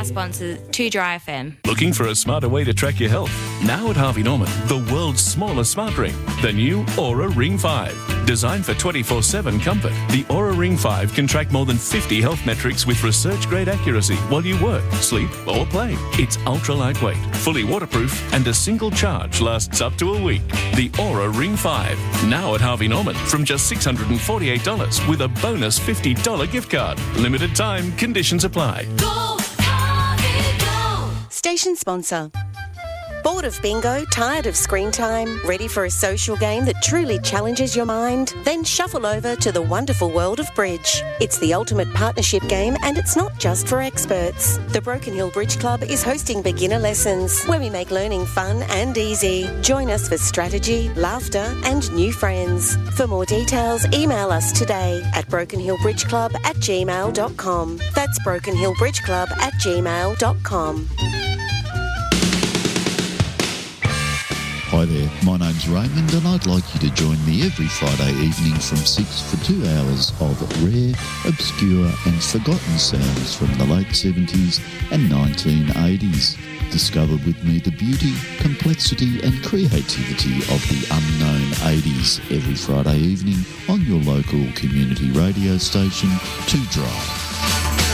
our sponsor, 2 Dry FM. Looking for a smarter way to track your health? Now at Harvey Norman, the world's smallest smart ring, the new Aura Ring 5. Designed for 24/7 comfort, the Aura Ring 5 can track more than 50 health metrics with research-grade accuracy while you work, sleep or play. It's ultra lightweight, fully waterproof, and a single charge lasts up to a week. The Aura Ring 5, now at Harvey Norman from just $648 with a bonus $50 gift card. Limited time, conditions apply. Go, Harvey, go! Station sponsor. Bored of bingo? Tired of screen time? Ready for a social game that truly challenges your mind? Then shuffle over to the wonderful world of bridge. It's the ultimate partnership game, and it's not just for experts. The Broken Hill Bridge Club is hosting beginner lessons where we make learning fun and easy. Join us for strategy, laughter and new friends. For more details, email us today at brokenhillbridgeclub@gmail.com. That's brokenhillbridgeclub@gmail.com. Hi there, my name's Raymond and I'd like you to join me every Friday evening from 6 for 2 hours of rare, obscure and forgotten sounds from the late 70s and 1980s. Discover with me the beauty, complexity and creativity of the unknown 80s every Friday evening on your local community radio station, 2 Dry.